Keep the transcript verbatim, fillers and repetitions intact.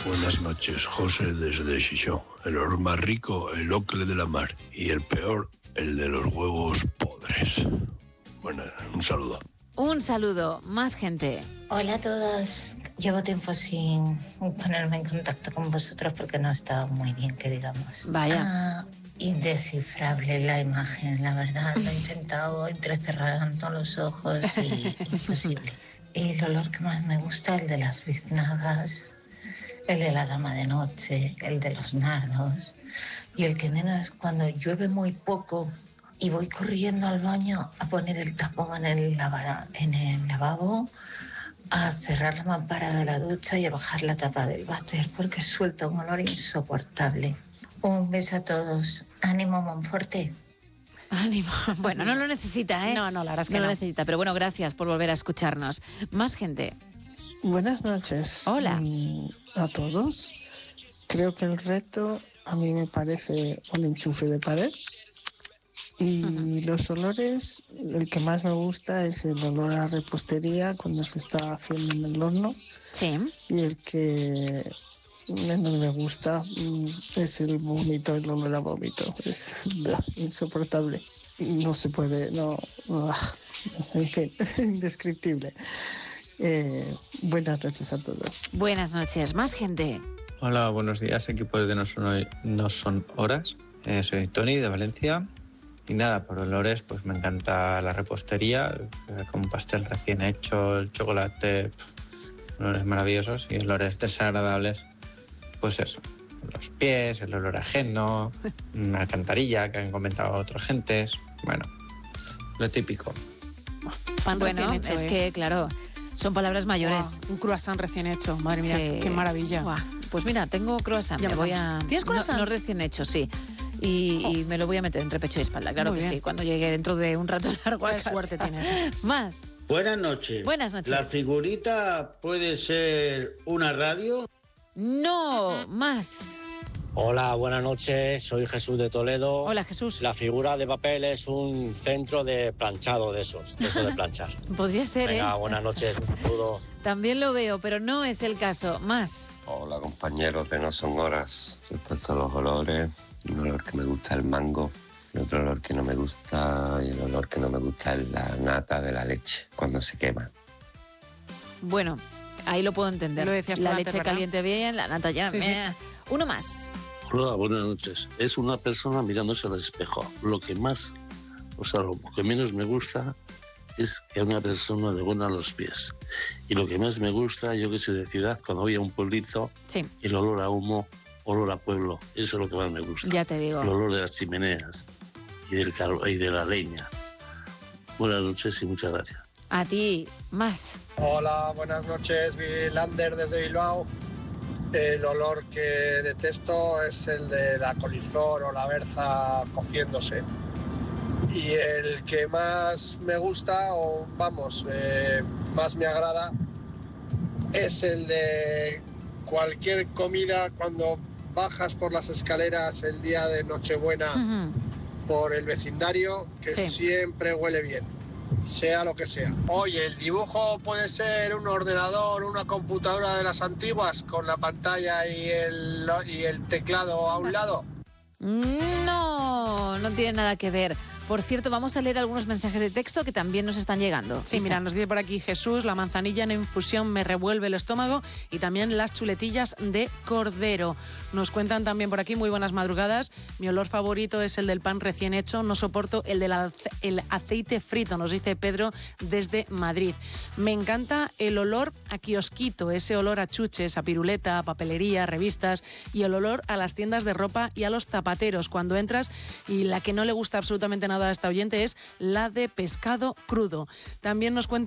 Buenas noches, José desde Xixón. El olor más rico, el ocle de la mar. Y el peor, el de los huevos podres. Bueno, un saludo. Un saludo, más gente. Hola a todos. Llevo tiempo sin ponerme en contacto con vosotros porque no estaba muy bien, que digamos. Vaya. Ah, indescifrable la imagen, la verdad. Lo he intentado entrecerrando los ojos y imposible. El olor que más me gusta, el de las biznagas, el de la dama de noche, el de los nanos. Y el que menos cuando llueve muy poco y voy corriendo al baño a poner el tapón en el, lava, en el lavabo, a cerrar la mampara de la ducha y a bajar la tapa del váter porque suelta un olor insoportable. Un beso a todos. Ánimo, Monforte. Ánimo. Bueno, no lo necesita, ¿eh? No, no, la verdad es que no. no. lo necesita, pero bueno, gracias por volver a escucharnos. Más gente. Buenas noches. Hola. Mm, a todos. Creo que el reto a mí me parece un enchufe de pared. Y uh-huh. los olores, el que más me gusta es el olor a repostería cuando se está haciendo en el horno. Sí. Y el que menos me gusta es el vómito, el olor a vómito. Es insoportable. No se puede, no, no en fin, indescriptible. Eh, buenas noches a todos. Buenas noches, más gente. Hola, buenos días, equipo de No Son, no son Horas. Eh, soy Tony de Valencia. Y nada, por olores, pues me encanta la repostería, con pastel recién hecho, el chocolate, pff, olores maravillosos, y olores desagradables, pues eso, los pies, el olor ajeno, una alcantarilla que han comentado otras gentes, bueno, lo típico. Pan bueno, recién hecho, es ¿eh? que, claro, son palabras mayores. Wow, un croissant recién hecho, madre mía, sí. Qué maravilla. Wow. Pues mira, tengo croissant, ya me voy a... ¿Tienes croissant? No, no recién hecho, sí. Y, oh. y me lo voy a meter entre pecho y espalda, claro Muy que bien. sí, cuando llegue dentro de un rato largo a Qué casa. suerte tienes. Más. Buenas noches. Buenas noches. ¿La figurita puede ser una radio? No, más. Hola, buenas noches, soy Jesús de Toledo. Hola, Jesús. La figura de papel es un centro de planchado de esos, de eso de planchar. Podría ser, Venga, ¿eh? buenas noches, un saludo. También lo veo, pero no es el caso. Más. Hola, compañeros de No Son Horas. Respecto a los olores, un olor que me gusta es el mango, y otro olor que no me gusta, y el olor que no me gusta es la nata de la leche, cuando se quema. Bueno, ahí lo puedo entender. Lo decías la tú leche antes, ¿verdad? caliente bien, la nata ya. Sí, sí. Uno más. Hola, buenas noches. Es una persona mirándose al espejo. Lo que más, o sea, lo que menos me gusta es que a una persona le huelan los pies. Y lo que más me gusta, yo que soy de ciudad, cuando voy a un pueblito, sí. el olor a humo, olor a pueblo, eso es lo que más me gusta. Ya te digo. El olor de las chimeneas y, del cal- y de la leña. Buenas noches y muchas gracias. A ti, más. Hola, buenas noches, Lander desde Bilbao. El olor que detesto es el de la coliflor o la berza cociéndose. Y el que más me gusta, o vamos, eh, más me agrada, es el de cualquier comida cuando bajas por las escaleras el día de Nochebuena uh-huh. por el vecindario, que sí. siempre huele bien. Sea lo que sea. Oye, el dibujo puede ser un ordenador, una computadora de las antiguas con la pantalla y el, y el teclado a un lado. No, no tiene nada que ver. Por cierto, vamos a leer algunos mensajes de texto que también nos están llegando. Sí, Isa. Mira, nos dice por aquí Jesús, la manzanilla en infusión me revuelve el estómago, y también las chuletillas de cordero. Nos cuentan también por aquí, muy buenas madrugadas, mi olor favorito es el del pan recién hecho, no soporto el del ace- el aceite frito, nos dice Pedro desde Madrid. Me encanta el olor a kiosquito, ese olor a chuches, a piruleta, a papelería, revistas, y el olor a las tiendas de ropa y a los zapateros cuando entras, y la que no le gusta absolutamente nada a esta oyente es la de pescado crudo. También nos cuenta